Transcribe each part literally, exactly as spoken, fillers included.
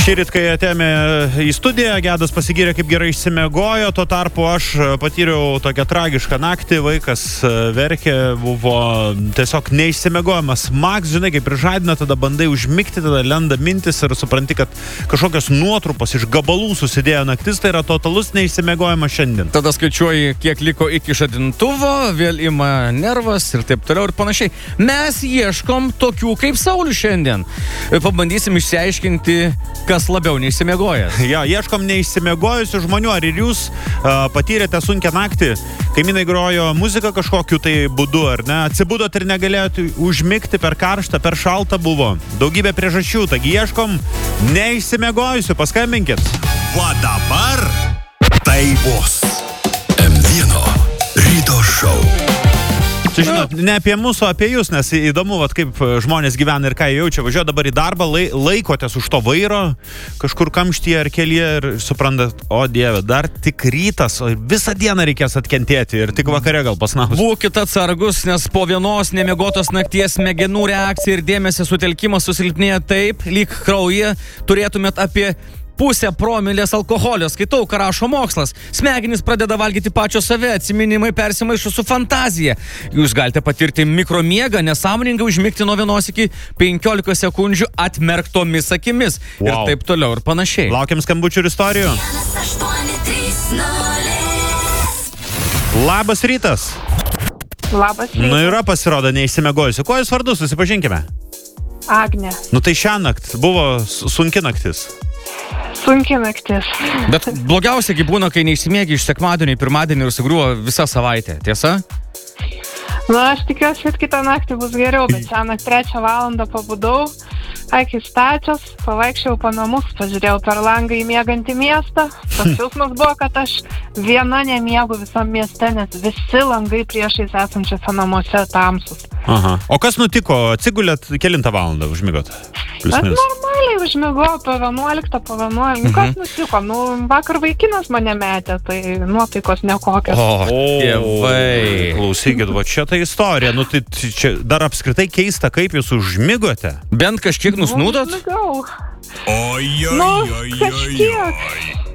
Šįryt, kai atėjome į studiją, Gedas pasigyrė, kaip gerai išsimiegojo, tuo tarpu aš patyriau tokią tragišką naktį, vaikas verkė, buvo tiesiog neišsimiegojimas. Max, žinai, kaip prižadina, tada bandai užmigti, tada lenda mintis ir supranti, kad kažkokios nuotrupos iš gabalų susidėjo naktis, tai yra totalus neišsimiegojimas šiandien. Tada skaičiuoji, kiek liko iki žadintuvo, vėl ima nervas ir taip toliau ir panašiai. Mes ieškom tokių kaip Saulius šiandien. Pabandysim išsiaiškinti, kas labiau neišsimiegojęs. Jo, ieškom neišsimiegojusių žmonių. Ar ir jūs uh, patyrėte sunkią naktį? Kaimynai grojo muziką kažkokiu tai būdu, ar ne? Atsibudot ir negalėjote užmigti, per karštą, per šaltą buvo. Daugybė priežasčių, taigi ieškom neišsimiegojusių. Paskambinkit. Va dabar tai bus M vieno ryto šou. Čia, žinot, ne apie mūsų, apie jūs, nes įdomu, vat, kaip žmonės gyvena ir ką jie jaučia. Važiuoja dabar į darbą, lai, laikotės už to vairo, kažkur kamštyje ar kelyje ir suprantat, o dieve, dar tik rytas, o visą dieną reikės atkentėti ir tik vakare gal pasnaus. Būkit atsargus, nes po vienos nemiegotos nakties smegenų reakcija ir dėmesio sutelkimas susilpnėja taip, lyg kraujyje turėtumėt apie pusę promilės alkoholio. Skaitau, ką rašo mokslas. Smegenys pradeda valgyti pačio save, atsiminimai persimaišo su fantazija. Jūs galite patirti mikromiegą, nesąmoningai užmigti nuo vienos iki penkiolikos sekundžių atmerktomis akimis. Wow. Ir taip toliau ir panašiai. Laukiam skambučių ir istorijų. Labas rytas. Labas rytas. Nu yra pasirodo neišsimiegojusi. Kuo jūs vardu, susipažinkime? Agnė. Nu tai šią naktį buvo sunki naktis. Sunki naktis. Bet blogiausia, kai būna, kai neišsimiegi iš sekmadienio į pirmadienį ir sugriuvo visą savaitę. Tiesa? Na, aš tikiuosi, kad kitą naktį bus geriau, bet šiąnakt trečią valandą pabudau, akis stačios, pavaikščiau po namus, pažiūrėjau per langą į miegantį miestą. Tas jausmas buvo, kad aš viena nemiegu visam mieste, nes visi langai priešais esančiose namuose tamsus. Aha. O kas nutiko? Atsigulėt kelintą valandą užmigot? Aš normaliai užmigau po vienuoliktą, po vienuoliktą. Mhm. Kas nutiko? Nu, vakar vaikinas mane metė, tai nuotaikos nekokios. O, tėvai. Klausykit, va čia ta istorija. Nu, tai čia dar apskritai keista, kaip jūs užmigote. Bent kažkiek nusnūdot? Nu, užmigau. Oi, oi, Nu, oi, oi, kažkiek.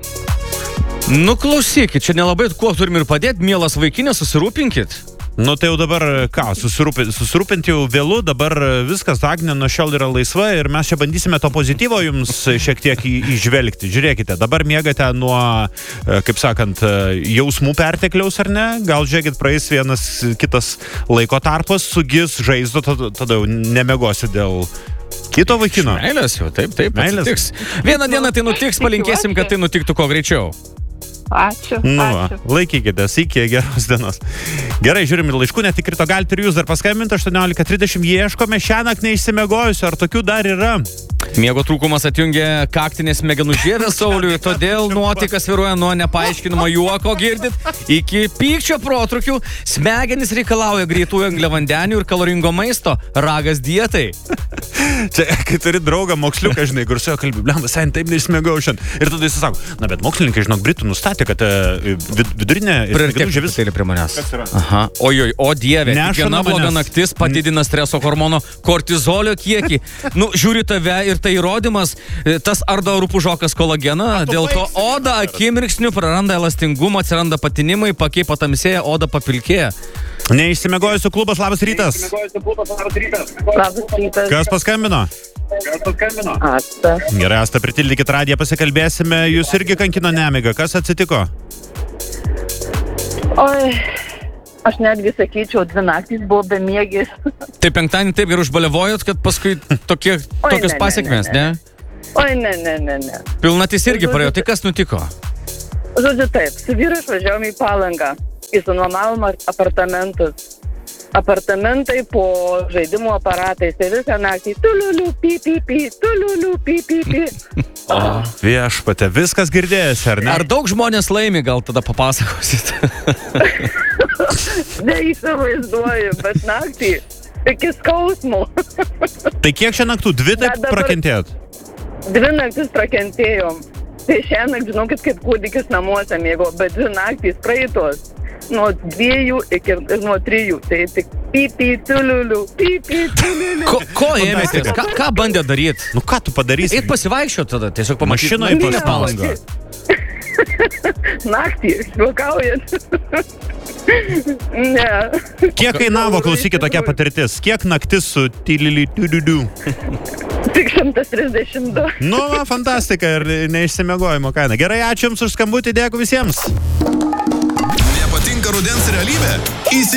oi. Nu, klausykit, čia nelabai kuo turim ir padėti, mielas vaikinė, susirūpinkit. Nu tai jau dabar ką, susirūpinti, susirūpinti jau vėlu, dabar viskas, Agnė nuo šiol yra laisva ir mes čia bandysime to pozityvo jums šiek tiek įžvelgti. Žiūrėkite, dabar miegate nuo, kaip sakant, jausmų pertekliaus ar ne? Gal žiūrėkit, praeis vienas kitas laiko tarpas, sugis žaizdo, tada jau nemiegosi dėl kito vaikino. Meilės jau, taip, taip, Meilės. atsitiks. Vieną dieną tai nutiks, palinkėsim, kad tai nutiktų kuo greičiau. Ačiū, Nu, ačiū. laikykitės, iki geros dienos. Gerai, žiūrim ir laiškų, netikrito galite ir jūs dar paskambinti, aštuoniolika trisdešimt, ieškome šiąnakt neišsimiegojusių, ar tokių dar yra? Miego trūkumas atjungia kaktinės smegenų žievę Sauliui, todėl nuotaikas svyruoja nuo nepaaiškinamo juoko, girdit, iki pykčio protrukių. Smegenys reikalauja greitųjų angliavandenių ir kaloringo maisto, ragas dietai. Čia, kai turi draugą moksliuką, žinai, kur su jo kalbi, blemba, sen, taip neišsimiegojau šiandien. Ir tada jis sako, na, bet mokslininkai, žinok, Britų nustatė, kad e, vid, vidurinė ir smegenų žievis. Priartėk prie manęs. Kas yra? Aha. Ojoj, o dieve, Neša kiekviena nuo bloga manęs. naktis padidina streso hormono kortizolio kiekį. Nu, žiūri tave ir tai įrodymas, tas ardo rupūžokas kolageną, dėl to oda akimirksniu praranda elastingumą, atsiranda patinimai, pakiai patamsėja, oda papilkėja. Neišsimiegojusių klubas, labas rytas. Labas rytas. Kas paskambino? Asta. Gerai, Asta, pritildykit radiją, pasikalbėsime. Jūs irgi kankino nemiga. Kas atsitiko? Oi, aš netgi sakyčiau, dvi naktys buvo bemiegis. Tai penktadienį taip ir užbalevojot, kad paskui tokie, Oi, tokios ne, ne, pasiekmės, ne, ne? ne? Oi, ne, ne, ne, ne. Pilnatis irgi praėjo, tai kas nutiko? Žodžiu taip, su vyru išvažiavome į Palangą, įsinuomavom apartamentus. Apartamentai po žaidimų aparatais, tai visą naktį tuliuliu, pi, pi, pi, tuliuliu, pi, pi, pi. O, viešpate, viskas girdėjęs, ar ne? Ar daug žmonės laimi, gal tada papasakosit? Neįsivaizduoju, bet naktį iki skausmo. Tai kiek šią naktų? Dvi taip Bet dabar- prakentėjot? Dvi naktis prakentėjom. Tai šiandien, žinokit, kaip kūdikis namuose mėgo, bet dvi naktys praeitos. nuo dviejų iki nuo trijų. Tai tik pipi, tuliuliu, pipi, tuliuliu. Ko, ko ėmėtės? Ką, ką bandė daryti? Nu ką tu padarysi? Eit pasivaikščiot tada, tiesiog pamatyti. Mašinoje naktinę pas palangą. Naktį, juokaujant. Ne. Kiek kainavo, klausykit, tokia patirtis? Kiek naktis su tylili tuliuliu? Tik šimtas trisdešimt du. Nu, va, fantastika ir neišsimiegojimo kaina. Gerai, ačiū Jums už skambutį, dėkui visiems. Nepatinka rudens realybė? Įsi